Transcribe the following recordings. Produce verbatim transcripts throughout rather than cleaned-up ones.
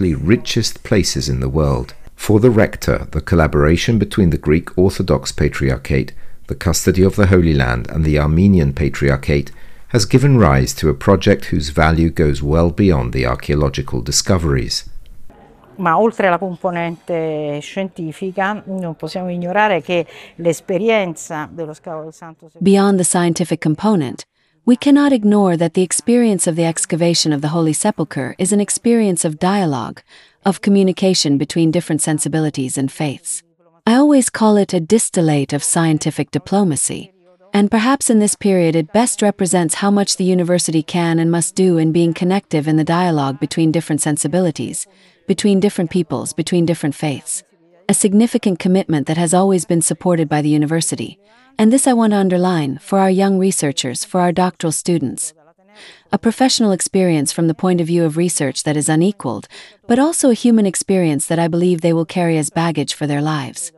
historically richest places in the world. For the rector, the collaboration between the Greek Orthodox Patriarchate, the custody of the Holy Land, and the Armenian Patriarchate has given rise to a project whose value goes well beyond the archaeological discoveries. Ma oltre alla componente scientifica, non possiamo ignorare che l'esperienza dello scavo del Santo Sepolcro. Beyond the scientific component, we cannot ignore that the experience of the excavation of the Holy Sepulchre is an experience of dialogue, of communication between different sensibilities and faiths. I always call it a distillate of scientific diplomacy, and perhaps in this period it best represents how much the university can and must do in being connective in the dialogue between different sensibilities, between different peoples, between different faiths. A significant commitment that has always been supported by the university, and this I want to underline for our young researchers, for our doctoral students. A professional experience from the point of view of research that is unequaled, but also a human experience that I believe they will carry as baggage for their lives.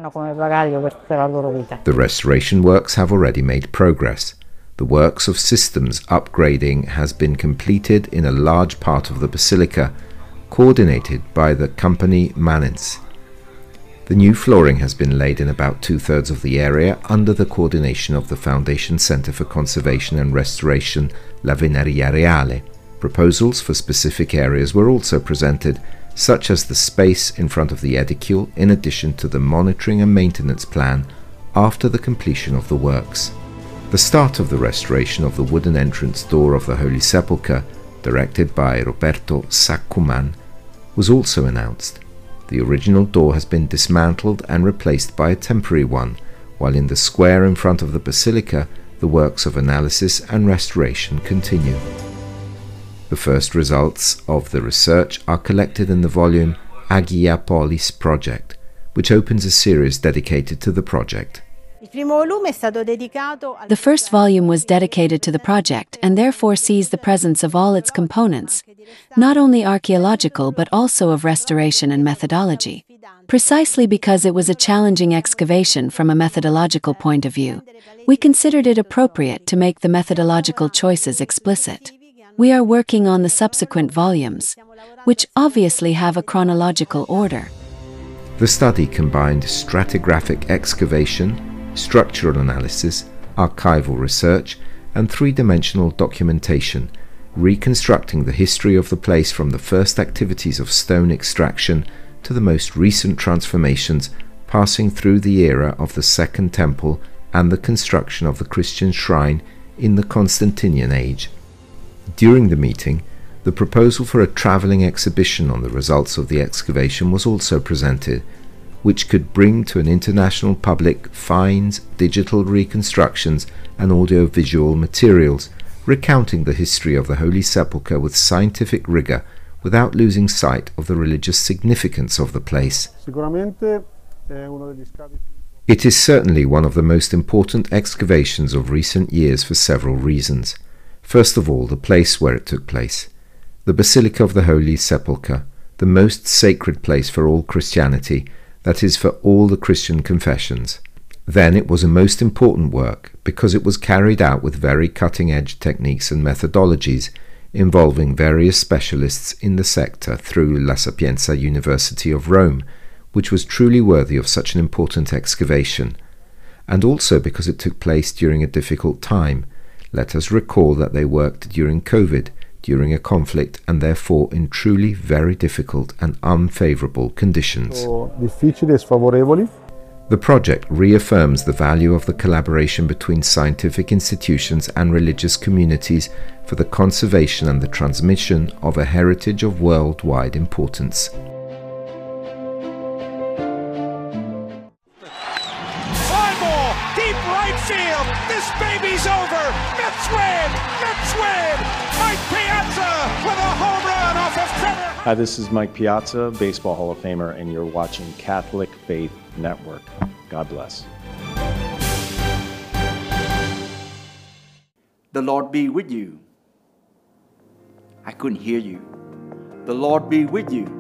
The restoration works have already made progress. The works of systems upgrading has been completed in a large part of the basilica, coordinated by the company Manens. The new flooring has been laid in about two-thirds of the area under the coordination of the Foundation Center for Conservation and Restoration La Vineria Reale. Proposals for specific areas were also presented, such as the space in front of the edicule, in addition to the monitoring and maintenance plan after the completion of the works. The start of the restoration of the wooden entrance door of the Holy Sepulchre, directed by Roberto Saccuman, was also announced. The original door has been dismantled and replaced by a temporary one, while in the square in front of the basilica, the works of analysis and restoration continue. The first results of the research are collected in the volume Agia Polis Project, which opens a series dedicated to the project. The first volume was dedicated to the project and therefore sees the presence of all its components, not only archaeological but also of restoration and methodology. Precisely because it was a challenging excavation from a methodological point of view, we considered it appropriate to make the methodological choices explicit. We are working on the subsequent volumes, which obviously have a chronological order. The study combined stratigraphic excavation, structural analysis, archival research, and three-dimensional documentation, reconstructing the history of the place from the first activities of stone extraction to the most recent transformations, passing through the era of the Second Temple and the construction of the Christian shrine in the Constantinian age. During the meeting, the proposal for a travelling exhibition on the results of the excavation was also presented, which could bring to an international public finds, digital reconstructions, and audio-visual materials, recounting the history of the Holy Sepulchre with scientific rigour, without losing sight of the religious significance of the place. It is certainly one of the most important excavations of recent years for several reasons. First of all, the place where it took place. The Basilica of the Holy Sepulchre, the most sacred place for all Christianity, that is, for all the Christian confessions. Then it was a most important work because it was carried out with very cutting-edge techniques and methodologies, involving various specialists in the sector through La Sapienza University of Rome, which was truly worthy of such an important excavation. And also because it took place during a difficult time. Let us recall that they worked during COVID, during a conflict, and therefore in truly very difficult and unfavorable conditions. The project reaffirms the value of the collaboration between scientific institutions and religious communities for the conservation and the transmission of a heritage of worldwide importance. Fly ball, deep right field. This baby's over. Mets win. Mets win. Mike Piazza with a home run off of Trevor. Hi, this is Mike Piazza, Baseball Hall of Famer, and you're watching Catholic Faith Network. God bless. The Lord be with you. I couldn't hear you. The Lord be with you.